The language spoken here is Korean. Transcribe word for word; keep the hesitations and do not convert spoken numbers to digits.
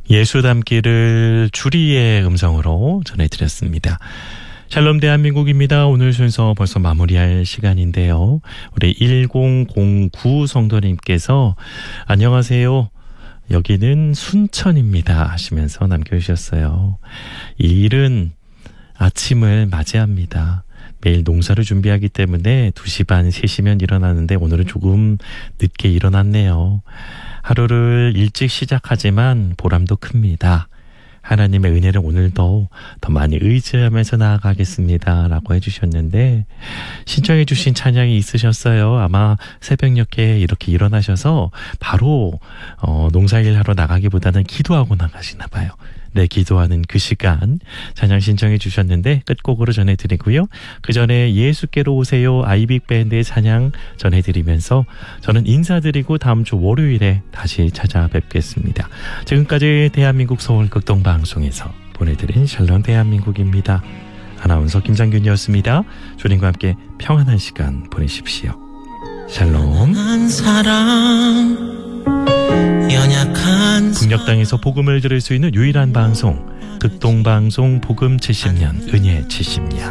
예수 담기를 주리의 음성으로 전해드렸습니다. 샬롬 대한민국입니다. 오늘 순서 벌써 마무리할 시간인데요. 우리 일공공구 성도님께서 안녕하세요. 여기는 순천입니다 하시면서 남겨주셨어요. 이 일은 아침을 맞이합니다. 매일 농사를 준비하기 때문에 두 시 반, 세 시면 일어나는데 오늘은 조금 늦게 일어났네요. 하루를 일찍 시작하지만 보람도 큽니다. 하나님의 은혜를 오늘도 더 많이 의지하면서 나아가겠습니다 라고 해주셨는데, 신청해 주신 찬양이 있으셨어요. 아마 새벽녘에 이렇게 일어나셔서 바로 어, 농사일 하러 나가기보다는 기도하고 나가시나 봐요. 네, 기도하는 그 시간 찬양 신청해 주셨는데 끝곡으로 전해드리고요. 그 전에 예수께로 오세요 아이빅밴드의 찬양 전해드리면서 저는 인사드리고 다음 주 월요일에 다시 찾아뵙겠습니다. 지금까지 대한민국 서울 극동방송에서 보내드린 샬롬 대한민국입니다. 아나운서 김장균이었습니다. 주님과 함께 평안한 시간 보내십시오. 샬롬. 북녘 땅에서 복음을 들을 수 있는 유일한 방송, 극동방송 복음 칠십 년, 은혜 칠십 년.